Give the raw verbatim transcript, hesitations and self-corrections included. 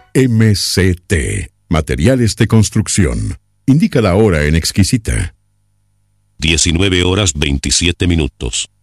M C T, Materiales de Construcción. Indica la hora en Exquisita. diecinueve horas veintisiete minutos.